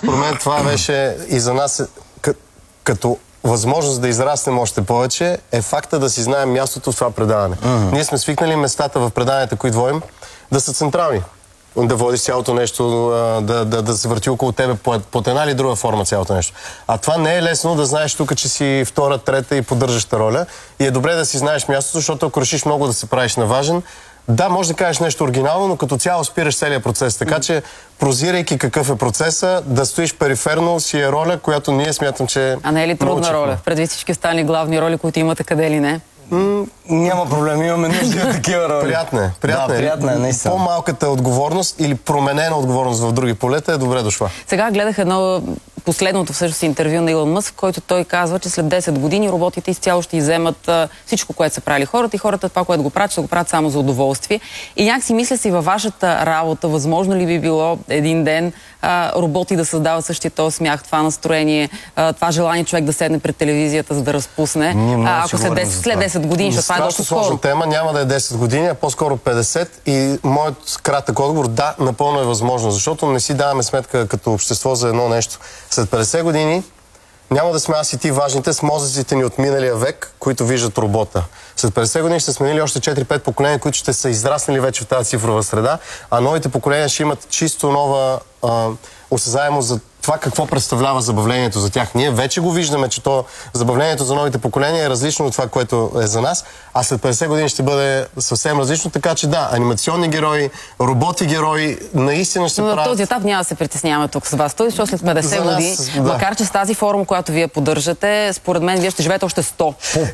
според мен това беше и за нас като възможност да израснем още повече, е факта да си знаем мястото в това предаване. Ние сме свикнали местата в преданията, които водим, да са централни. Да водиш цялото нещо, да се върти около тебе под една или друга форма цялото нещо. А това не е лесно да знаеш тук, че си втора, трета и поддържаща роля. И е добре да си знаеш мястото, защото ако решиш много да се правиш на важен, да, може да кажеш нещо оригинално, но като цяло спираш целият процес. Така че, прозирайки какъв е процеса, да стоиш периферно си е роля, която ние смятам, че... А не е ли трудна роля? Предвид всички останали главни роли, които имате къде ли не? Няма проблем, имаме нужда от такива роли. Приятно е. Приятно е, наистина. По-малката отговорност или променена отговорност в други полета е добре дошла. Сега гледах едно последното всъщност интервю на Илон Мъск, в който той казва, че след 10 години роботите изцяло ще изземат всичко, което са правили хората, и хората това, което го правят, ще го правят само за удоволствие. И някакси мисля си във вашата работа, възможно ли би било един ден роботи да създават същия този смях, това настроение, това желание човек да седне пред телевизията, за да разпусне. Ако след 10 години, защото това е доста скоро. Сложна тема, няма да е 10 години, а по-скоро 50. И моят кратък отговор, да, напълно е възможно, защото не си даваме сметка като общество за едно нещо. След 50 години няма да сме аз и ти важните с мозъците ни от миналия век, които виждат робота. След 50 години ще сменили още 4-5 поколения, които ще са израснали вече в тази цифрова среда, а новите поколения ще имат чисто нова осезаемост за това какво представлява забавлението за тях. Ние вече го виждаме, че забавлението за новите поколения е различно от това, което е за нас, а след 50 години ще бъде съвсем различно, така че да, анимационни герои, роботи герои, наистина ще правят... Но на този етап няма да се притесняваме тук с вас. Той, защото след 50 години, макар че с тази форма, която вие поддържате, според мен вие ще живеете още 100.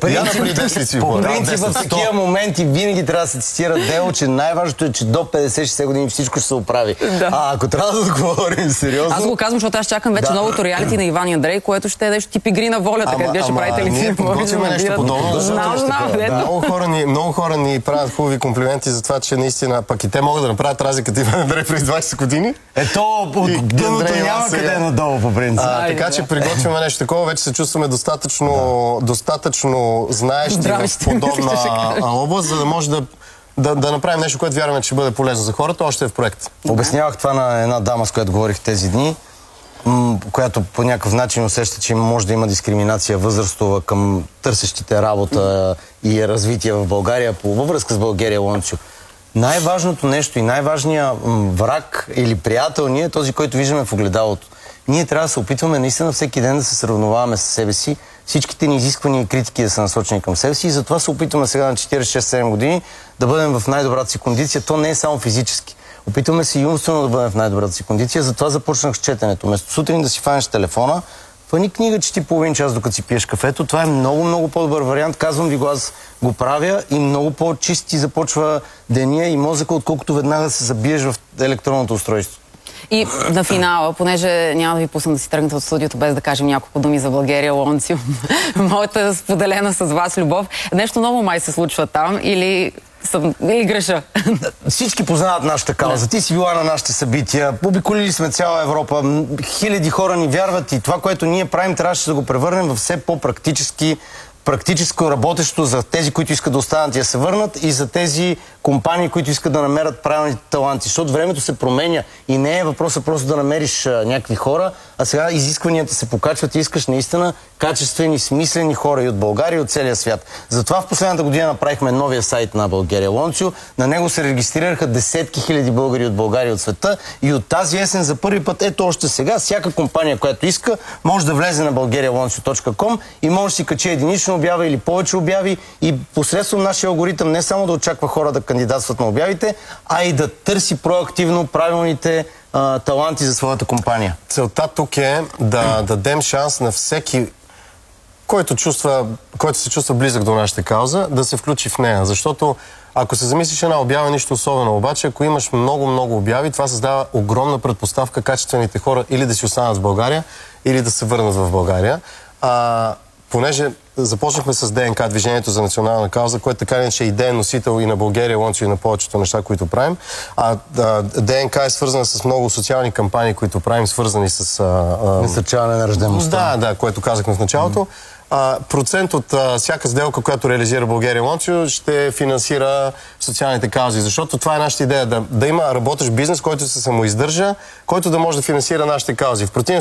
По принцип, в такива моменти винаги трябва да се цитира дело, че най-важното е, че до 50-60 години всичко ще се оправи. А ако трябва да говорим сериозно... Аз го казвам, защото аз чакам вече новото реалити на Иван и Андрей, което ще е нещо тип Игри на волята, където вие ще правите лице. Ние подготвяме нещо подобно. Много хора ни правят хубави комплименти за това, че наистина пък и те могат да направят разликата Иван и Андрей преди 20 години. Ето, дъното няма къде надолу по принцип. Така че приготвяме нещо такова, вече се чувстваме достатъчно знаещи в подобна област, за да може да направим нещо, което вярваме, че ще бъде полезно за хората, още е в проект. Обяснявах това на една дама, с която говорих тези дни, която по някакъв начин усеща, че може да има дискриминация възрастова към търсещите работа и развитие в България във връзка с България Лонцио. Най-важното нещо и най-важният враг или приятел ни е този, който виждаме в огледалото. Ние трябва да се опитваме наистина всеки ден да се сравноваваме с себе си, всичките ни изисквания и критики да са насочени към себе си, и затова се опитваме сега на 46-7 години да бъдем в най-добрата си кондиция. То не е само физически. Опитваме се и умствено да бъдем в най-добрата си кондиция, затова започнах с четенето. Вместо сутрин да си фанеш телефона, фани книга, чети половин час, докато си пиеш кафето. Това е много по-добър вариант. Казвам ви го, аз го правя, и много по-чист ти започва деня и мозъка, отколкото веднага се забиеш в електронното устройство. И на финала, понеже няма да ви пусна да си тръгнете от студиото без да кажем няколко думи за България Лонцио, моята споделена с вас любов, нещо ново май се случва там или греша? Всички познават нашата кауза. Ти си била на нашите събития, обиколили сме цяла Европа, хиляди хора ни вярват, и това, което ние правим, трябваше да го превърнем в все по-практическо работещо за тези, които искат да останат и да се върнат, и за тези компании, които искат да намерят правилните таланти. Защото времето се променя и не е въпросът просто да намериш някакви хора, а сега изискванията се покачват и искаш наистина качествени, смислени хора и от България, и от целия свят. Затова в последната година направихме новия сайт на България Лонцио. На него се регистрираха десетки хиляди българи от България и от света, и от тази есен за първи път, ето още сега, всяка компания, която иска, може да влезе на bulgarialoncio.com и може да си качи единична обява или повече обяви, и посредством нашия алгоритъм не само да очаква хора да кандидатстват на обявите, а и да търси проактивно правилните таланти за своята компания. Целта тук е да дадем шанс на всеки, който се чувства близък до нашата кауза, да се включи в нея. Защото ако се замислиш една обява, нищо особено, обаче ако имаш много обяви, това създава огромна предпоставка качествените хора или да си останат в България, или да се върнат в България. Понеже започнахме с ДНК, Движението за национална кауза, което така или иначе е идеен носител и на България Лонцио, и на повечето неща, които правим. ДНК е свързана с много социални кампании, които правим, свързани с... насърчаване на раждаемостта. Да, което казахме в началото. Процент от всяка сделка, която реализира България Лонцио, ще финансира социалните каузи. Защото това е нашата идея, да има работещ бизнес, който се самоиздържа, който да може да финансира нашите каузи. В противен